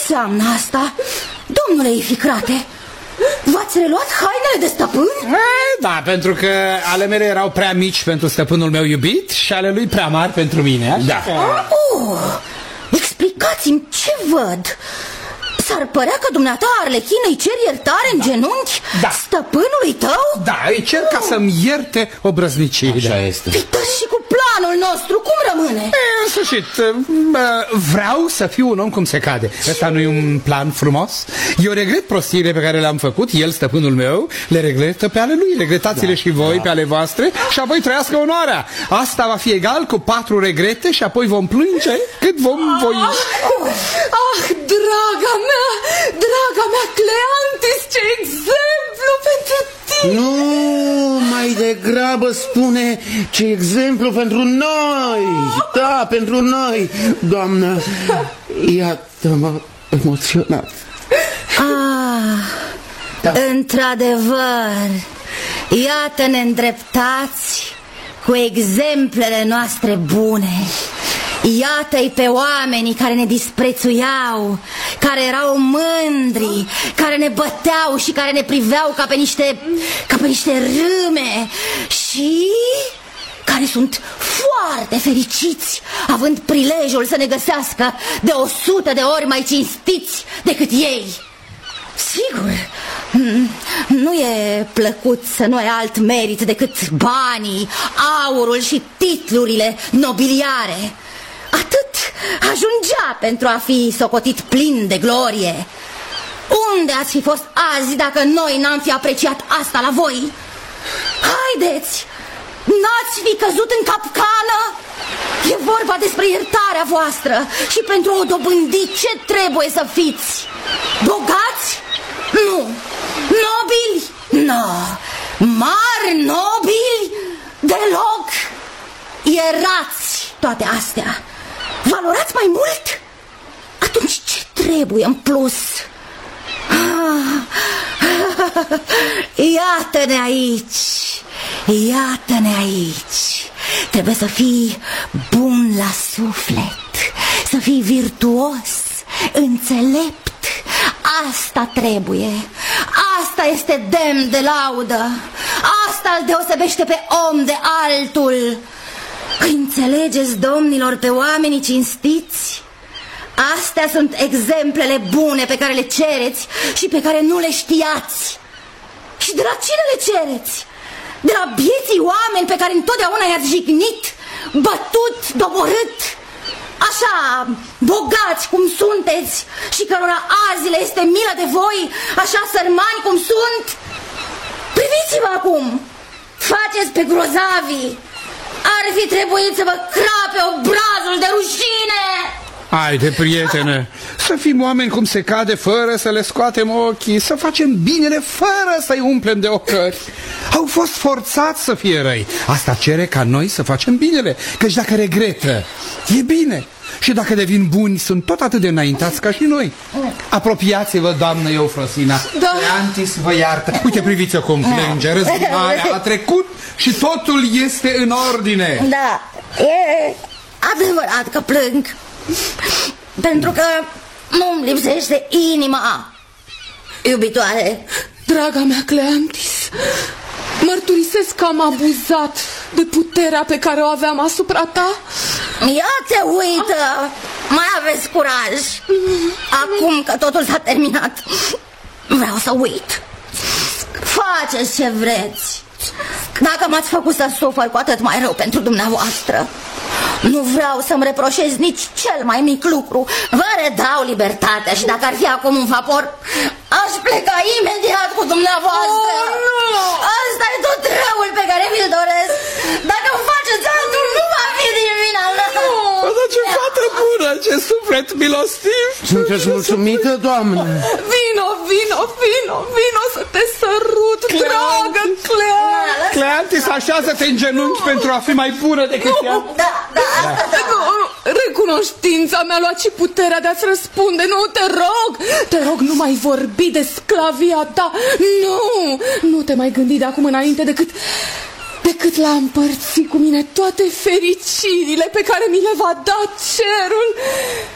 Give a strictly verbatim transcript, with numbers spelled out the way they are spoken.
înseamnă asta, domnule Ificrate? V-ați reluat hainele de stăpân? E, da, pentru că ale mele erau prea mici pentru stăpânul meu iubit și ale lui prea mari pentru mine, așa da. că... Oh, explicați-mi ce văd. S-ar părea că dumneata, Arlechin, îi ceri iertare în genunchi da. stăpânului tău? Da, îi cer ca să-mi ierte obrăznicii. Așa este. Dar și cu planul nostru, cum rămâne? E, în sfârșit, vreau să fiu un om cum se cade. Ăsta nu e un plan frumos? Eu regret prostiile pe care le-am făcut, el, stăpânul meu, le regretă pe ale lui. Regretați-le da, și voi da. pe ale voastre și apoi trăiască onoarea. Asta va fi egal cu patru regrete și apoi vom plânge cât vom voi. Ah, ah draga mea! Draga mea, Cleantis, ce exemplu pentru tine! Nu, mai degrabă spune ce exemplu pentru noi! Da, pentru noi, doamnă! Iată-mă emoționat. Ah, da. Într-adevăr, iată-ne îndreptați cu exemplele noastre bune. Iată-i pe oamenii care ne disprețuiau, care erau mândri, care ne băteau și care ne priveau ca pe niște, ca pe niște râme și care sunt foarte fericiți, având prilejul să ne găsească de o sută de ori mai cinstiți decât ei. Sigur, nu e plăcut să nu ai alt merit decât banii, aurul și titlurile nobiliare. Atât ajungea pentru a fi socotit plin de glorie. Unde ați fi fost azi dacă noi n-am fi apreciat asta la voi? Haideți, n-ați fi căzut în capcană? E vorba despre iertarea voastră și pentru a o dobândi ce trebuie să fiți? Bogați? Nu. Nobili? Nu. Mari nobili? Deloc. Ierați toate astea. Valorați mai mult? Atunci ce trebuie în plus? Iată-ne aici. Iată-ne aici. Trebuie să fii bun la suflet, să fii virtuos, înțelept. Asta trebuie. Asta este demn de laudă. Asta îl deosebește pe om de altul. Înțelegeți, domnilor, pe oamenii cinstiți? Astea sunt exemplele bune pe care le cereți și pe care nu le știați. Și de la cine le cereți? De la bieții oameni pe care întotdeauna i-ați jignit, bătut, doborât? Așa, bogați cum sunteți și cărora azi le este milă de voi, așa sărmani cum sunt? Priviți-vă acum! Faceți pe grozavii! Ar fi trebuit să vă crape obrazul de rușine! Haide, prietene, să fim oameni cum se cade, fără să le scoatem ochii, să facem binele fără să-i umplem de ocări. Au fost forțați să fie răi. Asta cere ca noi să facem binele, căci dacă regretă, e bine. Și dacă devin buni, sunt tot atât de înaintați ca și noi. Apropiați-vă, doamnă Eufrosina. Da. Cleantis vă iartă. Uite, priviți-o cum plânge. Răzbunarea a trecut și totul este în ordine. Da, e adevărat că plâng, pentru că nu-mi lipsește inima, iubitoare. Draga mea, Cleantis, mărturisesc că am abuzat de puterea pe care o aveam asupra ta. Ia te uită, mai aveți curaj. Acum că totul s-a terminat, vreau să uit. Faceți ce vreți. Dacă m-ați făcut să sufăr, cu atât mai rău pentru dumneavoastră. Nu vreau să-mi reproșez nici cel mai mic lucru. Vă redau libertatea și dacă ar fi acum un vapor, aș pleca imediat cu dumneavoastră. Oh, nu! Asta e tot răul pe care vi-l doresc. Dacă îmi faceți altul, nu va fi din vina mea. O, dar ce fată bună, ce suflet milostiv. Sunteți mulțumită, doamnă? Vino, vino, vino, vino să te sărut, dragă Cleantis. Cleantis, așează-te în genunchi pentru a fi mai bună decât ea. Da, da, asta da. Nu, recunoștința mi-a luat și puterea de a-ți răspunde. Nu, te rog, te rog, nu mai vorbi de sclavia ta. Nu, nu te mai gândi de acum înainte decât decât la împărți cu mine toate fericirile pe care mi le va da cerul.